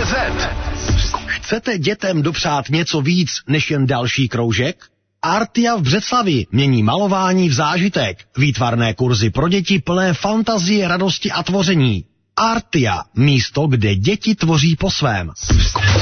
Chcete dětem dopřát něco víc než jen další kroužek? Artia v Břeclavi mění malování v zážitek. Výtvarné kurzy pro děti plné fantazie, radosti a tvoření. Artia, místo, kde děti tvoří po svém.